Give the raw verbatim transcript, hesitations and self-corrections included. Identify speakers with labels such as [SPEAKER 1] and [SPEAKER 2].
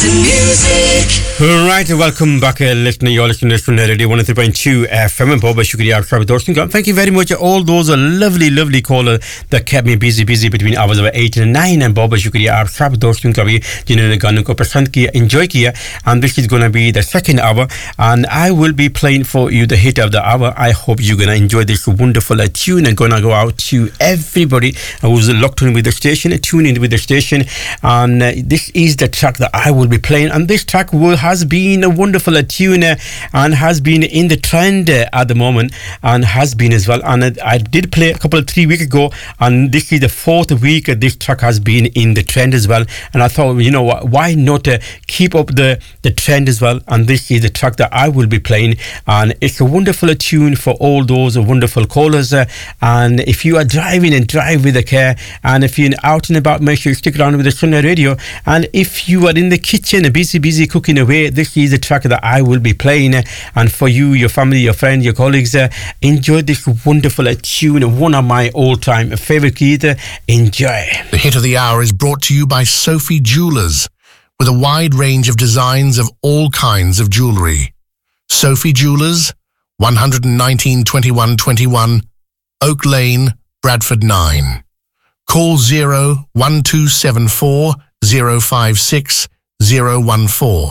[SPEAKER 1] Music.
[SPEAKER 2] Right, welcome back, uh, listener. You're listening to Radio one oh three point two F M. And Boba Shukriya, Aap Dost. Thank you very much. All those are lovely, lovely callers that kept me busy, busy between hours of eight and nine. And Boba Shukriya, Aap Doston ka bhi jinhone gaanon ko pasand kiya, enjoy kiya. And this is going to be the second hour. And I will be playing for you the hit of the hour. I hope you're going to enjoy this wonderful uh, tune. And going to go out to everybody who's locked in with the station, tune in with the station. And uh, this is the track that I will be playing. And this track will has been a wonderful uh, tune uh, and has been in the trend uh, at the moment and has been as well. And uh, I did play a couple of three weeks ago, and this is the fourth week uh, this track has been in the trend as well. And I thought, you know what, why not uh, keep up the, the trend as well? And this is the track that I will be playing, and it's a wonderful uh, tune for all those uh, wonderful callers. Uh, and if you are driving, and drive with a care, and if you're out and about, make sure you stick around with the Sunday Radio. And if you are in the kitchen, busy, busy cooking away, this is the track that I will be playing. And for you, your family, your friends, your colleagues, uh, enjoy this wonderful uh, tune, one of my all-time favorite keys. Uh, enjoy.
[SPEAKER 3] The hit of the hour is brought to you by Sophie Jewelers, with a wide range of designs of all kinds of jewellery. Sophie Jewelers, one nineteen twenty-one twenty-one, Oak Lane, Bradford nine. Call zero one two seven four zero five six zero one four.